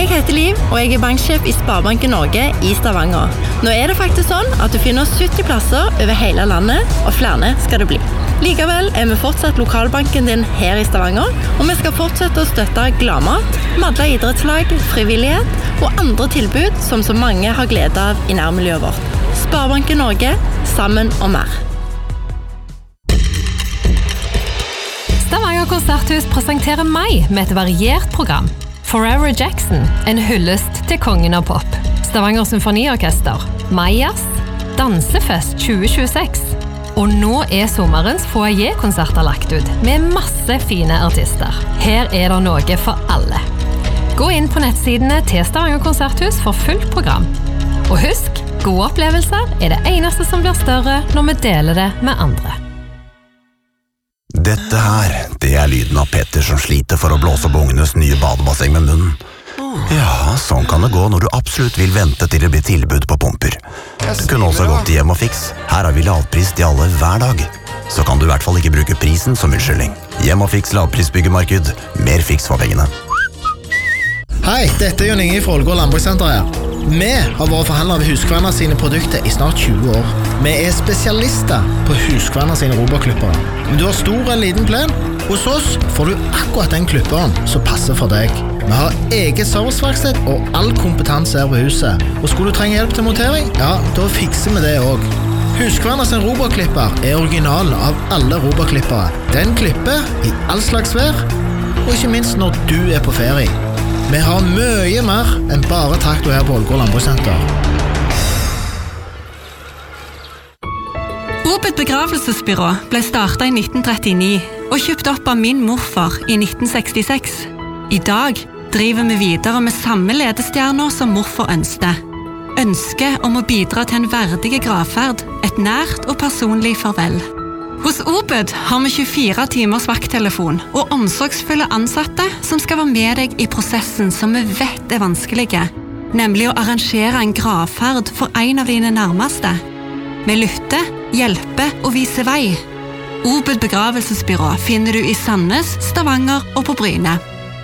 Jeg heter Liv, og jeg banksjef I Sparebanken Norge I Stavanger. Nå det faktisk sånn at du finner 70 plasser over hele landet, og flere skal det bli. Likevel vi fortsatt lokalbanken din her I Stavanger, og vi skal fortsette å støtte gladmat, madla idrettslag, frivillighet og andre tilbud som så mange har glede av I nærmiljøet vårt. Sparebanken Norge, sammen og mer. Stavanger Konserthus presenterer meg med et variert program. Forever Jackson, en hyllest til kongen av pop. Stavanger Symfoniorkester, Majas, Dansefest 2026. Og nå sommerens foyer-konserter lagt ut, med masse fine artister. Her det noe for alle. Gå inn på nettsidene til Stavanger Konserthus for fullt program. Og husk, gode opplevelser det eneste som blir større når vi deler det med andre. Dette her, det lyden av Petter som sliter for å blåse opp ungenes nye badebasseng med munnen. Ja, sånn kan det gå når du absolutt vil vente til det blir tilbud på pumper. Du kunne også gått til Hjem og Fiks. Her har vi lavpris til alle hver dag. Så kan du I hvert fall ikke bruke prisen som unnskyldning. Hjem og Fiks lavprisbyggemarked. Mer fiks for pengene. Hei, dette Jon Inge fra Ålgård Landbrukssenter her. Vi har vært forhandlere ved Husqvarna sine produkter I snart 20 år. Vi spesialister på Husqvarna sine robotklipper. Om du har stor eller liten plen, hos oss får du akkurat den klipperen som passer for deg. Vi har eget serviceverksted og all kompetanse her på huset. Og skulle du trenge hjelp til montering, ja, da fikser vi det også. Husqvarna sin robotklipper originalen av alle robotklippere. Den klipper I all slags vær, og ikke minst når du på ferie. Vi har mye mer enn bare traktor her på Ålgård Landbrukssenter. Obed begravelsesbyrå ble startet I 1939 og kjøpt opp av min morfar I 1966. I dag driver vi videre med samme ledestjerner som morfar ønsket. Ønsket om å bidra til en verdig gravferd, et nært og personlig farvel. Hos Obed har vi 24 timers vakttelefon og omsorgsfulle ansatte som skal være med deg I prosessen som vi vet vanskelige, nemlig å arrangere en gravferd for en av dine nærmeste. Vi lytter, hjelper og viser vei. Obed begravelsesbyrå finner du I Sandnes, Stavanger og på Bryne.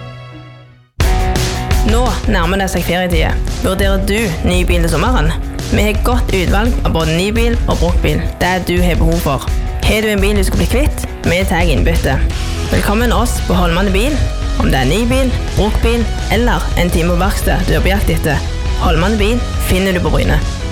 Nå nærmer det seg ferietid. Vurderer du ny bil til sommeren? Vi har godt utvalg av både ny bil og bruktbil. Det du har behov for. Har du en bil du skal bli kvitt? Vi tar innbytte. Velkommen oss på Holmane Bil. Om det ny bil, bruktbil eller en time på verksted du på jakt etter. Holmane Bil finner du på Bryne.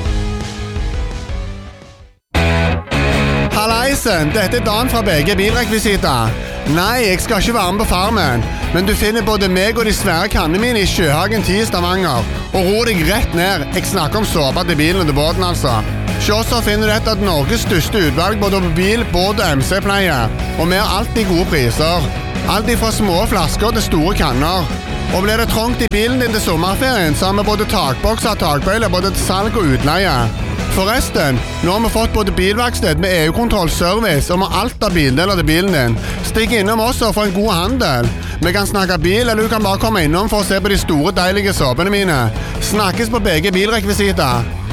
Hallaisen, dette Dan fra BG Bilrekvisita. Nei, jeg skal ikke være med på farmen, men du finner både meg og de svære kannene mine I Sjøhagen 10 I Stavanger. Og ro deg rett ned. Jeg snakker om såpa til bilen og til båten altså. Hos oss finner du et av Norges største utvalg både på bil, båt og MC-pleie. Og vi har alltid gode priser. Alt fra små flasker til store kanner. Og blir det trångt I bilen din til sommerferien, så har vi både takbokser og takbøyler både til salg og utleie. Forresten, nå har vi fått både bilverksted med EU-kontroll, service og med alt av bildeler til bilen din. Stikk innom oss og få en god handel. Vi kan snakke bil, eller du kan bare komme innom for å se på de store, deilige såpene mine. Snakkes på BG Bilrekvisita.